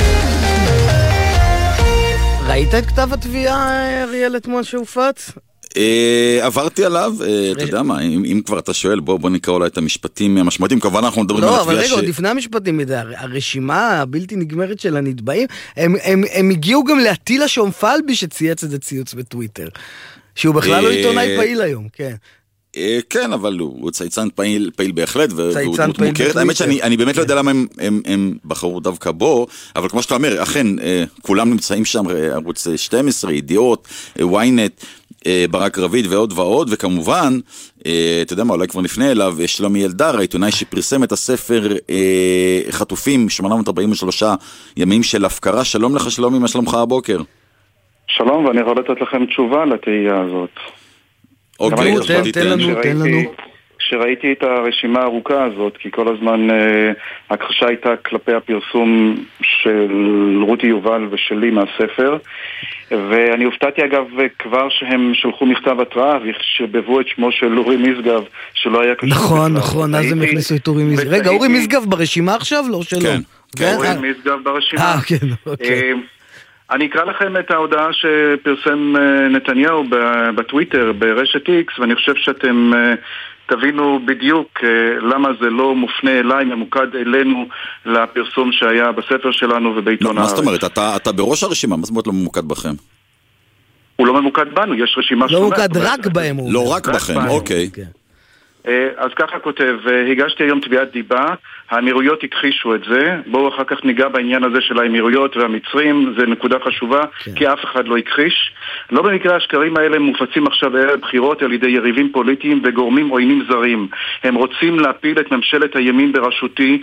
ראית את כתב התביעה, אריאל, אתמול שהופץ? עברתי עליו, אתה יודע מה, אם כבר אתה שואל, בוא נקרא אולי את המשפטים המשמעותיים, כמובן אנחנו מדברים על התביעה לא, אבל רגע, עוד לפני המשפטים, הרשימה הבלתי נגמרת של הנתבעים, הם הגיעו גם להטילה שומפלבי שצייץ את זה ציוץ בטוויטר, שהוא בכלל לא עיתונאי פעיל היום, כן. כן, אבל הוא צייצן פעיל בהחלט, והוא דמות מוכרת. האמת שאני באמת לא יודע למה הם בחרו דווקא בו, אבל כמו שאתה אומר, אכן, כולם נמצאים שם, ערוץ 12, ידיעות, ynet, ברק רביד ועוד ועוד, וכמובן, אתה יודע מה, אולי כבר נפנה אליו, שלומי אלדר, העיתונאי שפרסם את הספר חטופים, 843 ימים של הפקרה. שלום לך, שלומי, מה שלומך הבוקר? שלום, ואני יכול לתת לכם תשובה לתהייה הזאת. אוקיי, תן לנו. כשראיתי את הרשימה הארוכה הזאת, כי כל הזמן הכחשה הייתה כלפי הפרסום של רותי יובל ושלי מהספר, ואני הופתעתי אגב כבר שהם שלחו מכתב התראה ושרבבו את שמו של אורי משגב שלא היה קשור. נכון, אז הם הכניסו את אורי משגב. רגע, אורי משגב ברשימה עכשיו? לא שלא. כן, אורי משגב ברשימה. כן, אוקיי. אני אקרא לכם את ההודעה שפרסם נתניהו בטוויטר, ברשת איקס, ואני חושב שאתם תבינו בדיוק למה זה לא מופנה אליי, ממוקד אלינו לפרסום שהיה בספר שלנו ובעיתון הארץ. מה זאת אומרת? אתה בראש הרשימה, מה זאת אומרת לא ממוקד בכם? הוא לא ממוקד בנו, יש רשימה לא ממוקד רק בהם. לא רק בכם, אוקיי. אז ככה כותב, הגשתי היום תביעת דיבה, האמירויות הכחישו את זה, בואו אחר כך ניגע בעניין הזה של האמירויות והמצרים, זה נקודה חשובה, כי אף אחד לא הכחיש. לא במקרה השקרים האלה מופצים עכשיו ערב בחירות על ידי יריבים פוליטיים וגורמים עוינים זרים. הם רוצים להפיל את ממשלת הימין בראשותי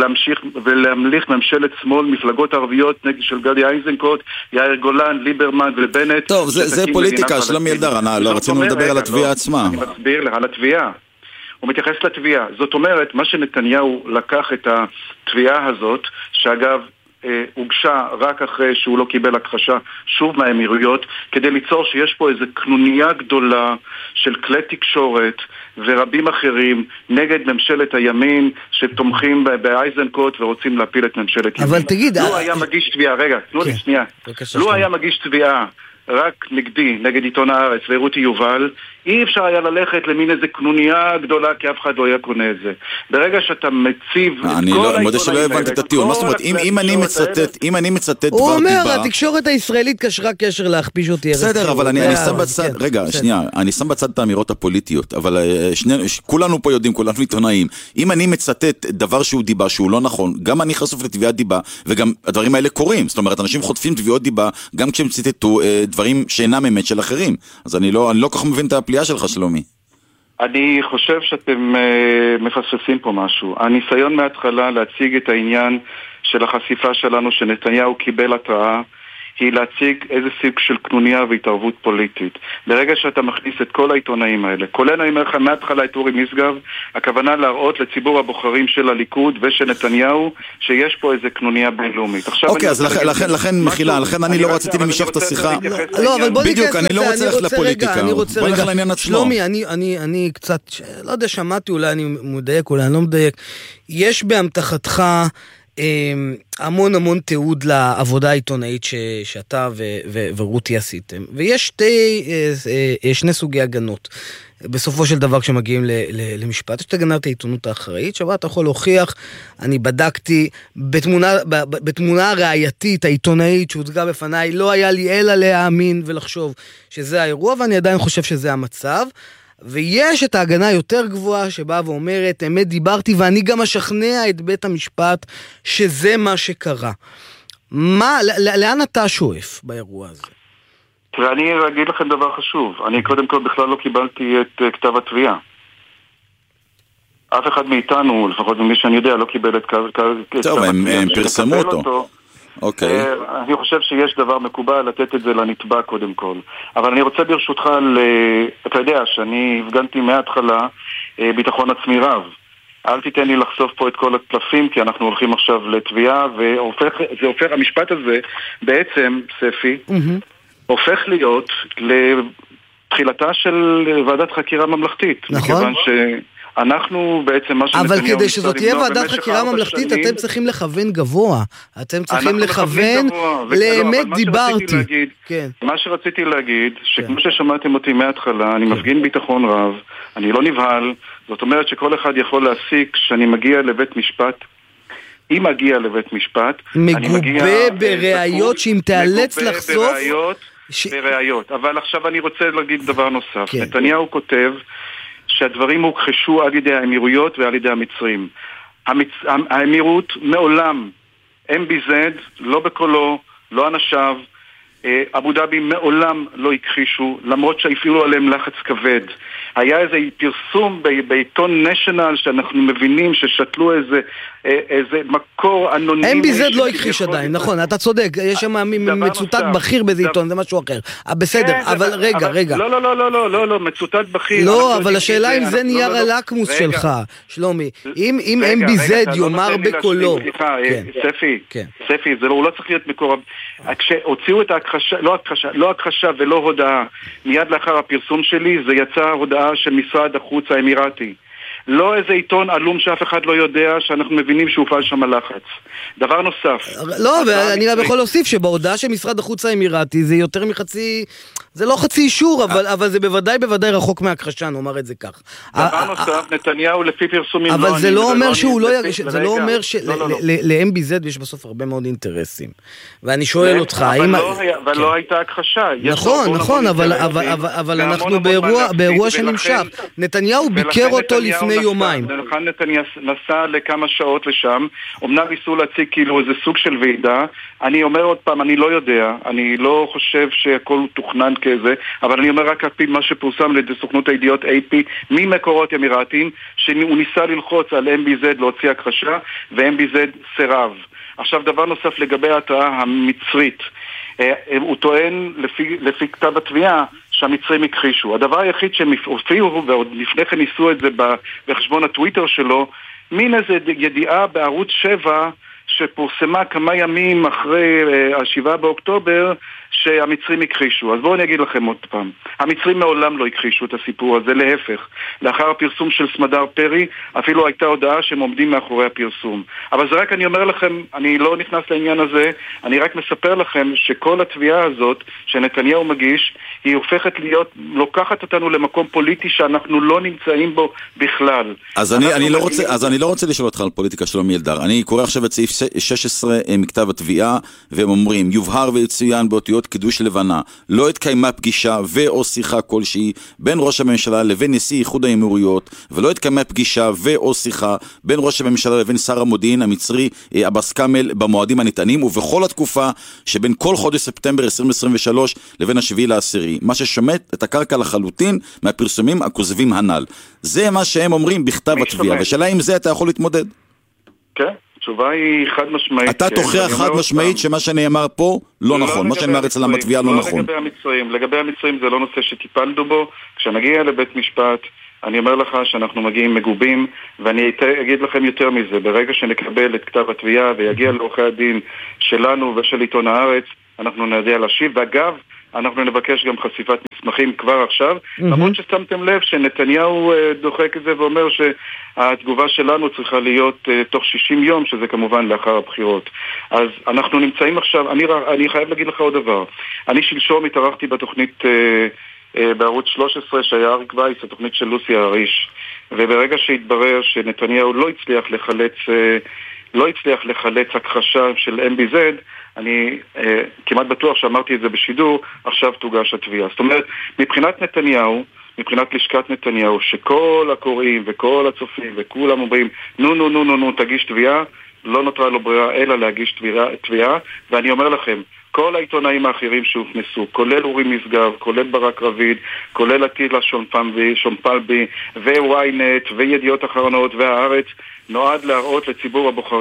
ולהמליך ממשלת שמאל, מפלגות ערביות נגד של גדי איזנקוט, יאיר גולן, ליברמן ובנט. טוב, זה פוליטיקה, שלום ילדר, לא רצינו לדבר על התביעה עצמה. אני מסביר לך על התביעה. הוא מתייחס לתביעה. זאת אומרת, מה שנתניהו לקח את התביעה הזאת, שאגב הוגשה רק אחרי שהוא לא קיבל הכחשה שוב מהאמירויות, כדי ליצור שיש פה איזו קנוניה גדולה של כלי תקשורת ורבים אחרים נגד ממשלת הימין שתומכים באייזנקוט ורוצים להפיל את ממשלת ימין. אבל תגיד... לו היה מגיש תביעה, רגע, תנו לי שנייה. לו היה מגיש תביעה רק נגדי, נגד עיתון הארץ ורותי יובל, אי אפשר היה ללכת למין איזה קנוניה גדולה, כי אף אחד לא היה קונה את זה. ברגע שאתה מציב את כל העיתונאים האלה... אני מודה שלא הבנתי את הטיעון. מה זאת אומרת, אם אני מצטט דבר דיבה... הוא אומר, התקשורת הישראלית קשרה קשר להכפיש אותי. בסדר, אבל אני שם בצד... רגע, שנייה, אני שם בצד את האמירות הפוליטיות, אבל כולנו פה יודעים, כולנו עיתונאים. אם אני מצטט דבר שהוא דיבה, שהוא לא נכון, גם אני חשוף לתביעת דיבה, וגם הדברים האלה קורים. זאת אומרת, אנשים חוטפים תביעות דיבה, גם כשהם ציטטו דברים שאינם אמת של אחרים. אז אני לא כל כך מבין את הפליאה שלך, שלומי. אני חושב שאתם מפספסים פה משהו. הניסיון מההתחלה להציג את העניין של החשיפה שלנו שנתניהו קיבל התראה, היא להציג איזה סוג של קנוניה והתערבות פוליטית. ברגע שאתה מכניס את כל העיתונאים האלה, כולל אני אומר לך מההתחלה את אורי משגב, הכוונה להראות לציבור הבוחרים של הליכוד ושל נתניהו שיש פה איזה קנוניה בינלאומית. אוקיי, אז לכן מחילה, לכן אני לא רציתי למשוך את השיחה. לא, אבל בוא בדיוק, אני לא רוצה ללכת לפוליטיקה. בוא נלך לעניין עצמו. שלומי, אני קצת, לא יודע, שמעתי, אולי אני מדייק, אולי אני לא מדייק. יש באמתחתך המון תיעוד לעבודה העיתונאית שאתה ורותי עשיתם, ויש שני סוגי הגנות בסופו של דבר כשמגיעים למשפט. יש את הגנת העיתונות האחראית, שבה אתה יכול להוכיח, אני בדקתי בתמונה ראייתית העיתונאית שהוצגה בפניי, לא היה לי אלא להאמין ולחשוב שזה האירוע, ואני עדיין חושב שזה המצב. ויש את ההגנה יותר גבוהה שבאה ואומרת, אמת דיברתי ואני גם אשכנע את בית המשפט שזה מה שקרה. לאן אתה שואף באירוע הזה? תראה, אני אגיד לכם דבר חשוב. אני קודם כל בכלל לא קיבלתי את כתב התביעה. אף אחד מאיתנו, לפחות ממי שאני יודע, לא קיבל את כתב התביעה. טוב, הם פרסמו אותו. אוקיי. אני חושב שיש דבר מקובל לתת את זה לנתבע קודם כל. אבל אני רוצה ברשותך, אתה יודע שאני הפגנתי מההתחלה ביטחון עצמי רב. אל תיתן לי לחשוף פה את כל הקלפים, כי אנחנו הולכים עכשיו לתביעה, וזה הופך, המשפט הזה בעצם, ספי, הופך להיות לתחילתה של ועדת חקירה ממלכתית. נכון. מכיוון אנחנו בעצם מה אבל כדי שזאת תהיה ועדת חקירה ממלכתית, אתם צריכים לכוון גבוה. אתם צריכים לכוון לאמת דיברתי. מה שרציתי להגיד, שכמו ששמעתם אותי מההתחלה, אני מפגין ביטחון רב, אני לא נבהל, זאת אומרת שכל אחד יכול להסיק שאני מגיע לבית משפט, אם מגיע לבית משפט, מגובה בראיות שאם תיאלץ לחשוף בראיות. אבל עכשיו אני רוצה להגיד דבר נוסף. נתניהו כותב שהדברים הוכחשו על ידי האמירויות ועל ידי המצרים. האמירות מעולם, MBZ, לא בקולו, לא אנשיו, אבו דאבי מעולם לא הכחישו, למרות שהפעילו עליהם לחץ כבד. היה איזה פרסום בעיתון נשיונל שאנחנו מבינים ששתלו איזה מקור אנונימי. MBZ לא הכחיש עדיין, נכון, אתה צודק, יש שם מצוטט בכיר באיזה עיתון, זה משהו אחר. בסדר, אבל רגע. לא, מצוטט בכיר. לא, אבל השאלה אם זה נייר הלקמוס שלך, שלומי. אם MBZ יאמר בקולו. ספי, הוא לא צריך להיות מקור. כשהוציאו את ההכחשה, לא הכחשה ולא הודעה, מיד לאחר הפרסום שלי, זה יצא הודעה של משרד החוץ האמירתי. לא איזה עיתון עלום שאף אחד לא יודע, שאנחנו מבינים שהופעל שם הלחץ. דבר נוסף. לא, ואני יכול להוסיף שבהודעה של משרד החוץ האמירתי זה יותר מחצי, זה לא חצי אישור, אבל זה בוודאי רחוק מהכחשה, נאמר את זה כך. דבר נוסף, נתניהו לפי פרסומים אבל זה לא אומר שהוא לא ירגיש, זה לא אומר ל-MBZ יש בסוף הרבה מאוד אינטרסים. ואני שואל אותך, האם... אבל לא הייתה הכחשה. נכון, אבל אנחנו באירוע שנמשך. נתניהו ביקר אותו לפני יומיים. ולכן נתניהו נסע לכמה שעות לשם, אמנם ניסו להציג כאילו איזה סוג של ועידה, אני אומר עוד פעם, אני לא יודע, אני לא חושב שהכל תוכנן כזה, אבל אני אומר רק על פי מה שפורסם לידי סוכנות הידיעות AP ממקורות אמירתיים, שהוא ניסה ללחוץ על MBZ להוציא הכחשה, ו-MBZ סירב. עכשיו דבר נוסף לגבי ההתראה המצרית, הוא טוען לפי כתב התביעה שהמצרים הכחישו. הדבר היחיד שהם הופיעו, ועוד לפני כן ניסו את זה בחשבון הטוויטר שלו, מין איזה ידיעה בערוץ 7 שפורסמה כמה ימים אחרי 7 באוקטובר שהמצרים הכחישו. אז בואו אני אגיד לכם עוד פעם, המצרים מעולם לא הכחישו את הסיפור הזה, להפך. לאחר הפרסום של סמדר פרי אפילו הייתה הודעה שהם עומדים מאחורי הפרסום. אבל זה רק אני אומר לכם, אני לא נכנס לעניין הזה, אני רק מספר לכם שכל התביעה הזאת שנתניהו מגיש היא הופכת להיות, לוקחת אותנו למקום פוליטי שאנחנו לא נמצאים בו בכלל. אז אני לא רוצה לשאול אותך על פוליטיקה שלומי אלדר. אני קורא עכשיו את סעיף 16 מכתב התביעה, והם אומרים, יובהר ויצוין באותיות קידוש לבנה, לא התקיימה פגישה ואו שיחה כלשהי בין ראש הממשלה לבין נשיא איחוד האמירויות, ולא התקיימה פגישה ואו שיחה בין ראש הממשלה לבין שר המודיעין המצרי אבס כאמל במועדים הנטענים, ובכל התקופה שבין כל חודש ספטמבר 2023 לבין 7/10, מה ששומט את הקרקע לחלוטין מהפרסומים הכוזבים הנ"ל. זה מה שהם אומרים בכתב התביעה, ושאלה אם זה אתה יכול להתמודד. כן, התשובה היא חד משמעית. אתה תוכיח חד משמעית שמה שנאמר פה לא נכון, מה שנאמר אצלם בתביעה לא נכון. לגבי המצרים זה לא נושא שטיפלנו בו. כשנגיע לבית משפט, אני אומר לך שאנחנו מגיעים מגובים, ואני אגיד לכם יותר מזה, ברגע שנקבל את כתב התביעה ויגיע לעורכי הדין שלנו ושל עיתון הארץ, אנחנו נדע להשיב, ואגב, אנחנו נבקש גם חשיפת מסמכים כבר עכשיו, למרות ששמתם לב שנתניהו דוחק את זה ואומר שהתגובה שלנו צריכה להיות תוך 60 יום, שזה כמובן לאחר הבחירות. אז אנחנו נמצאים עכשיו, אני חייב להגיד לך עוד דבר. אני שלשום התארחתי בתוכנית בערוץ 13 שהיה אריק וייס, התוכנית של לוסי הריש, וברגע שהתברר שנתניהו לא הצליח לחלץ הכחשה של MBZ, אני כמעט בטוח שאמרתי את זה בשידור, עכשיו תוגש התביעה. זאת אומרת, מבחינת נתניהו, מבחינת לשכת נתניהו, שכל הקוראים וכל הצופים וכולם אומרים, נו, תגיש תביעה, לא נותרה לו ברירה אלא להגיש תביעה, ואני אומר לכם, כל העיתונאים האחרים שהוכנסו, כולל אורי משגב, כולל ברק רביד, כולל עטילה שומפלבי, וויינט, וידיעות אחרונות, והארץ, נועד להראות לציבור הבוחרים